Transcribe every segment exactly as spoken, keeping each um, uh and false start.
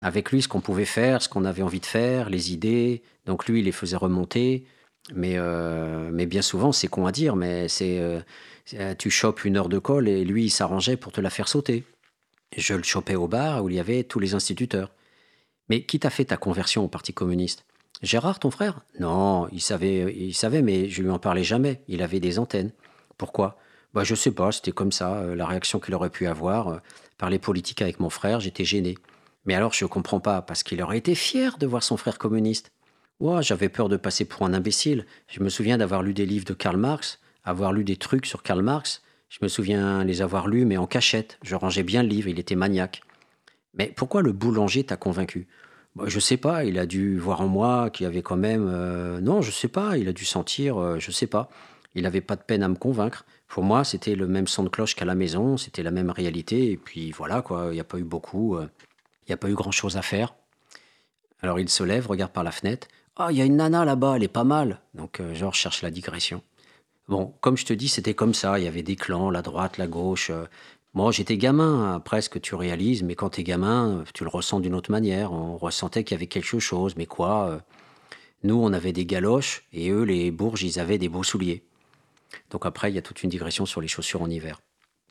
avec lui ce qu'on pouvait faire, ce qu'on avait envie de faire, les idées. Donc lui, il les faisait remonter. Mais, euh, mais bien souvent, c'est con à dire, mais c'est, euh, c'est- tu chopes une heure de colle et lui, il s'arrangeait pour te la faire sauter. Je le chopais au bar où il y avait tous les instituteurs. Mais qui t'a fait ta conversion au Parti communiste? Gérard, ton frère? Non, il savait, il savait, mais je lui en parlais jamais. Il avait des antennes. Pourquoi? Bah, je sais pas, c'était comme ça, euh, la réaction qu'il aurait pu avoir. Euh, parler politique avec mon frère, j'étais gêné. Mais alors, je comprends pas, parce qu'il aurait été fier de voir son frère communiste. Ouah, j'avais peur de passer pour un imbécile. Je me souviens d'avoir lu des livres de Karl Marx, avoir lu des trucs sur Karl Marx. Je me souviens les avoir lus, mais en cachette. Je rangeais bien le livre, il était maniaque. Mais pourquoi le boulanger t'a convaincu? Bah, je sais pas, il a dû voir en moi qu'il y avait quand même. euh, Non, je sais pas, il a dû sentir, euh, je sais pas. Il n'avait pas de peine à me convaincre. Pour moi, c'était le même son de cloche qu'à la maison, c'était la même réalité, et puis voilà quoi, il n'y a pas eu beaucoup, euh, il n'y a pas eu grand-chose à faire. Alors il se lève, regarde par la fenêtre. Ah, il y a une nana là-bas, elle est pas mal. Donc, euh, genre, cherche la digression. Bon, comme je te dis, c'était comme ça. Il y avait des clans, la droite, la gauche. euh. Moi, j'étais gamin. Après, ce que tu réalises, mais quand t'es gamin, euh, tu le ressens d'une autre manière. On ressentait qu'il y avait quelque chose. Mais quoi euh, Nous, on avait des galoches et eux, les bourges, ils avaient des beaux souliers. Donc après, il y a toute une digression sur les chaussures en hiver.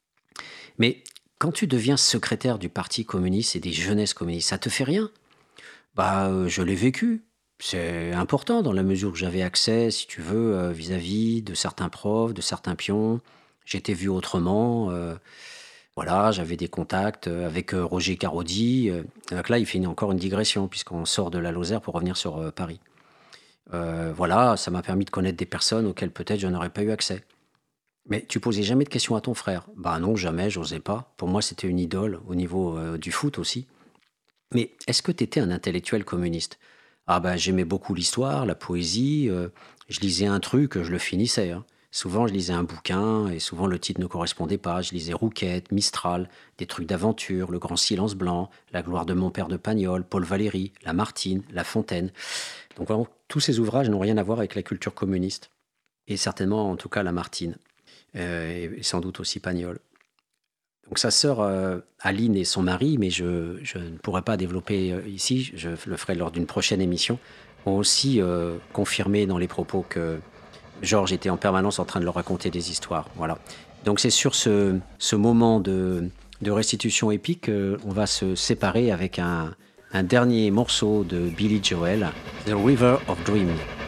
Mais quand tu deviens secrétaire du Parti communiste et des jeunesses communistes, ça te fait rien? Bah, euh, je l'ai vécu. C'est important dans la mesure où j'avais accès, si tu veux, euh, vis-à-vis de certains profs, de certains pions. J'étais vu autrement. euh, voilà, j'avais des contacts euh, avec euh, Roger Caraudy. euh. Donc là, il fait une- encore une digression, puisqu'on sort de la Lozère pour revenir sur euh, Paris. Euh, voilà, ça m'a permis de connaître des personnes auxquelles peut-être je n'aurais pas eu accès. Mais tu posais jamais de questions à ton frère? Bah non, jamais, j'osais pas. Pour moi, c'était une idole, au niveau euh, du foot aussi. Mais est-ce que tu étais un intellectuel communiste? Ah ben j'aimais beaucoup l'histoire, la poésie, euh, je lisais un truc, je le finissais, hein. Souvent je lisais un bouquin et souvent le titre ne correspondait pas. Je lisais Rouquette, Mistral, des trucs d'aventure, Le Grand Silence Blanc, La gloire de mon père de Pagnol, Paul Valéry, Lamartine, La Fontaine. Donc vraiment, tous ces ouvrages n'ont rien à voir avec la culture communiste. Et certainement en tout cas Lamartine, euh, et sans doute aussi Pagnol. Donc sa sœur euh, Aline et son mari, mais je, je ne pourrais pas développer euh, ici, je le ferai lors d'une prochaine émission, ont aussi euh, confirmé dans les propos que Georges était en permanence en train de leur raconter des histoires. Voilà. Donc c'est sur ce, ce moment de, de restitution épique qu'on va se séparer avec un, un dernier morceau de Billy Joel, The River of Dreams.